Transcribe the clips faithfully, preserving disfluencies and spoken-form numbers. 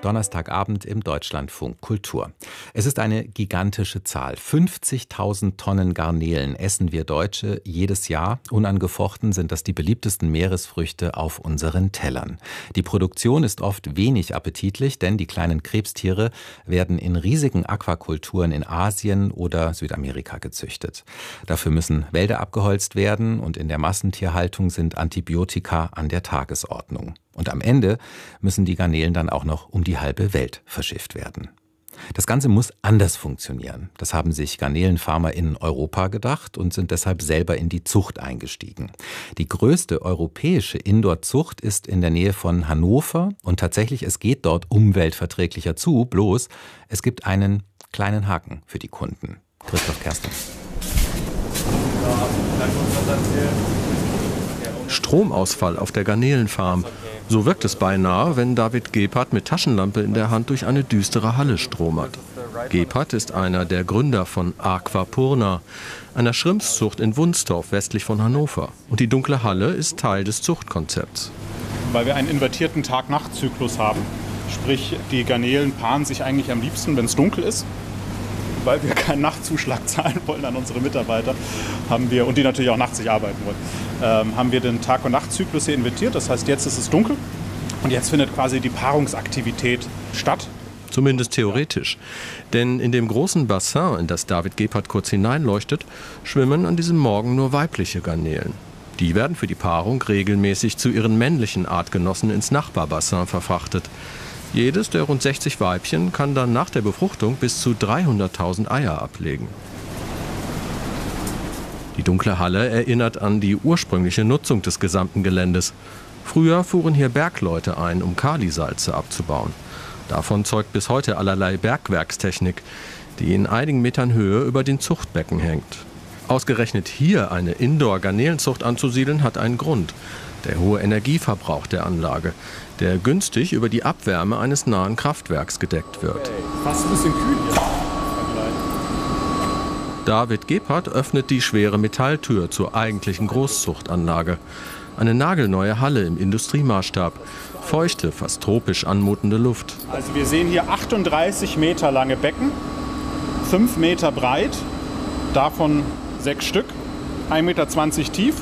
Donnerstagabend im Deutschlandfunk Kultur. Es ist eine gigantische Zahl. fünfzigtausend Tonnen Garnelen essen wir Deutsche jedes Jahr. Unangefochten sind das die beliebtesten Meeresfrüchte auf unseren Tellern. Die Produktion ist oft wenig appetitlich, denn die kleinen Krebstiere werden in riesigen Aquakulturen in Asien oder Südamerika gezüchtet. Dafür müssen Wälder abgeholzt werden und in der Massentierhaltung sind Antibiotika an der Tagesordnung. Und am Ende müssen die Garnelen dann auch noch um die halbe Welt verschifft werden. Das Ganze muss anders funktionieren. Das haben sich Garnelenfarmer in Europa gedacht und sind deshalb selber in die Zucht eingestiegen. Die größte europäische Indoor-Zucht ist in der Nähe von Hannover und tatsächlich, es geht dort umweltverträglicher zu, bloß es gibt einen kleinen Haken für die Kunden. Christoph Kersten. Stromausfall auf der Garnelenfarm. So wirkt es beinahe, wenn David Gebhardt mit Taschenlampe in der Hand durch eine düstere Halle stromert. Gebhardt ist einer der Gründer von Aquapurna, einer Schrimpszucht in Wunstorf westlich von Hannover. Und die dunkle Halle ist Teil des Zuchtkonzepts. Weil wir einen invertierten Tag-Nacht-Zyklus haben. Sprich, die Garnelen paaren sich eigentlich am liebsten, wenn es dunkel ist. Weil wir keinen Nachtzuschlag zahlen wollen an unsere Mitarbeiter, haben wir, und die natürlich auch nachts nicht arbeiten wollen, ähm, haben wir den Tag- und Nachtzyklus hier invertiert. Das heißt, jetzt ist es dunkel und jetzt findet quasi die Paarungsaktivität statt. Zumindest theoretisch. Denn in dem großen Bassin, in das David Gebhardt kurz hineinleuchtet, schwimmen an diesem Morgen nur weibliche Garnelen. Die werden für die Paarung regelmäßig zu ihren männlichen Artgenossen ins Nachbarbassin verfrachtet. Jedes der rund sechzig Weibchen kann dann nach der Befruchtung bis zu dreihunderttausend Eier ablegen. Die dunkle Halle erinnert an die ursprüngliche Nutzung des gesamten Geländes. Früher fuhren hier Bergleute ein, um Kalisalze abzubauen. Davon zeugt bis heute allerlei Bergwerkstechnik, die in einigen Metern Höhe über den Zuchtbecken hängt. Ausgerechnet hier eine Indoor-Garnelenzucht anzusiedeln, hat einen Grund. Der hohe Energieverbrauch der Anlage, der günstig über die Abwärme eines nahen Kraftwerks gedeckt wird. Fast ein bisschen kühl hier. David Gebhardt öffnet die schwere Metalltür zur eigentlichen Großzuchtanlage. Eine nagelneue Halle im Industriemaßstab. Feuchte, fast tropisch anmutende Luft. Also wir sehen hier achtunddreißig Meter lange Becken, fünf Meter breit, davon sechs Stück, ein Meter zwanzig tief.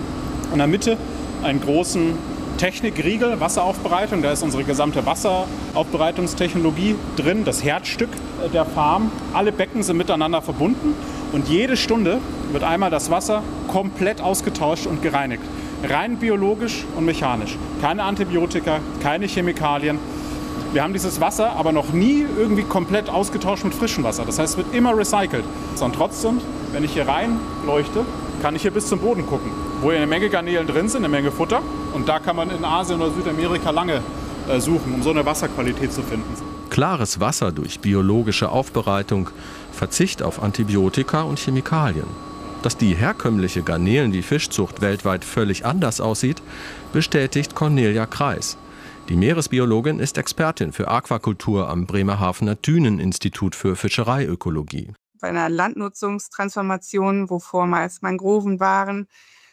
In der Mitte einen großen Technikriegel, Wasseraufbereitung. Da ist unsere gesamte Wasseraufbereitungstechnologie drin, das Herzstück der Farm. Alle Becken sind miteinander verbunden und jede Stunde wird einmal das Wasser komplett ausgetauscht und gereinigt. Rein biologisch und mechanisch. Keine Antibiotika, keine Chemikalien. Wir haben dieses Wasser aber noch nie irgendwie komplett ausgetauscht mit frischem Wasser. Das heißt, es wird immer recycelt. Und trotzdem, wenn ich hier reinleuchte, kann ich hier bis zum Boden gucken, wo hier eine Menge Garnelen drin sind, eine Menge Futter. Und da kann man in Asien oder Südamerika lange äh, suchen, um so eine Wasserqualität zu finden. Klares Wasser durch biologische Aufbereitung, Verzicht auf Antibiotika und Chemikalien. Dass die herkömmliche Garnelen- wie Fischzucht weltweit völlig anders aussieht, bestätigt Cornelia Kreis. Die Meeresbiologin ist Expertin für Aquakultur am Bremerhavener Thünen-Institut für Fischereiökologie. Bei einer Landnutzungstransformation, wo vormals Mangroven waren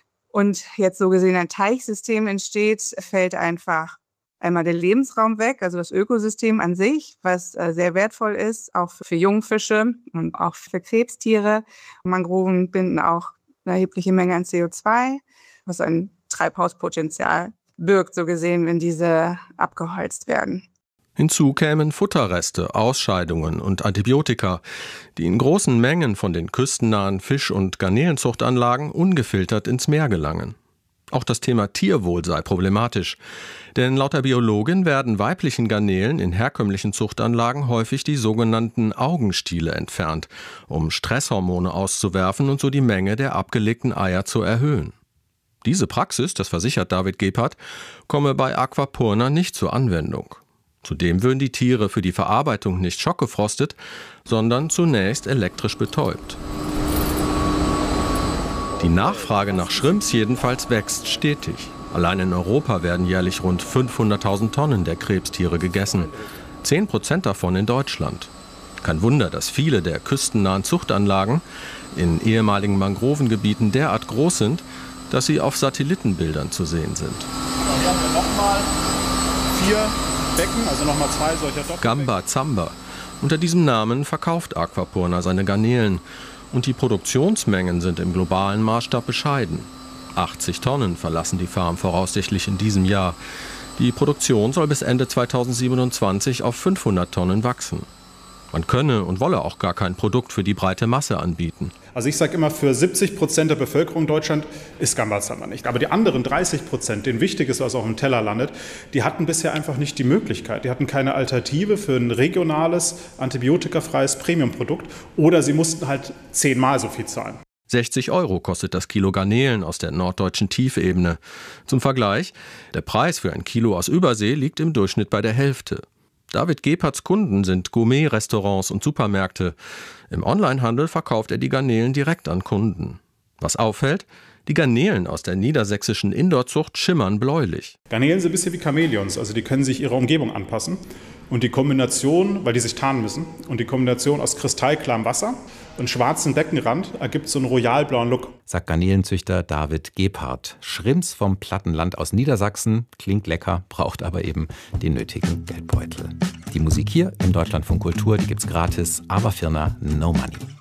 und jetzt so gesehen ein Teichsystem entsteht, fällt einfach einmal der Lebensraum weg, also das Ökosystem an sich, was sehr wertvoll ist, auch für Jungfische und auch für Krebstiere. Mangroven binden auch eine erhebliche Menge an C O zwei, was ein Treibhauspotenzial birgt, so gesehen, wenn diese abgeholzt werden. Hinzu kämen Futterreste, Ausscheidungen und Antibiotika, die in großen Mengen von den küstennahen Fisch- und Garnelenzuchtanlagen ungefiltert ins Meer gelangen. Auch das Thema Tierwohl sei problematisch, denn laut der Biologin werden weiblichen Garnelen in herkömmlichen Zuchtanlagen häufig die sogenannten Augenstiele entfernt, um Stresshormone auszuwerfen und so die Menge der abgelegten Eier zu erhöhen. Diese Praxis, das versichert David Gebhardt, komme bei Aquapurna nicht zur Anwendung. Zudem würden die Tiere für die Verarbeitung nicht schockgefrostet, sondern zunächst elektrisch betäubt. Die Nachfrage nach Shrimps jedenfalls wächst stetig. Allein in Europa werden jährlich rund fünfhunderttausend Tonnen der Krebstiere gegessen, zehn Prozent davon in Deutschland. Kein Wunder, dass viele der küstennahen Zuchtanlagen in ehemaligen Mangrovengebieten derart groß sind, dass sie auf Satellitenbildern zu sehen sind. Hier haben wir nochmal vier Becken, also nochmal zwei solcher Doppelbecken. Gamba Zamba. Unter diesem Namen verkauft Aquapurna seine Garnelen. Und die Produktionsmengen sind im globalen Maßstab bescheiden. achtzig Tonnen verlassen die Farm voraussichtlich in diesem Jahr. Die Produktion soll bis Ende zweitausendsiebenundzwanzig auf fünfhundert Tonnen wachsen. Man könne und wolle auch gar kein Produkt für die breite Masse anbieten. Also ich sage immer, für siebzig Prozent der Bevölkerung in Deutschland ist Gamba Zamba nicht. Aber die anderen dreißig Prozent, denen wichtig ist, was auf dem Teller landet, die hatten bisher einfach nicht die Möglichkeit. Die hatten keine Alternative für ein regionales, antibiotikafreies Premiumprodukt oder sie mussten halt zehnmal so viel zahlen. sechzig Euro kostet das Kilo Garnelen aus der norddeutschen Tiefebene. Zum Vergleich, der Preis für ein Kilo aus Übersee liegt im Durchschnitt bei der Hälfte. David Gebhardts Kunden sind Gourmet-Restaurants und Supermärkte. Im Onlinehandel verkauft er die Garnelen direkt an Kunden. Was auffällt? Die Garnelen aus der niedersächsischen Indoorzucht schimmern bläulich. Garnelen sind ein bisschen wie Chamäleons, also die können sich ihrer Umgebung anpassen. Und die Kombination, weil die sich tarnen müssen, und die Kombination aus kristallklarem Wasser und schwarzem Beckenrand ergibt so einen royalblauen Look. Sagt Garnelenzüchter David Gebhardt. Shrimps vom Plattenland aus Niedersachsen, klingt lecker, braucht aber eben den nötigen Geldbeutel. Die Musik hier im Deutschlandfunk Kultur, die gibt's gratis, aber für No Money.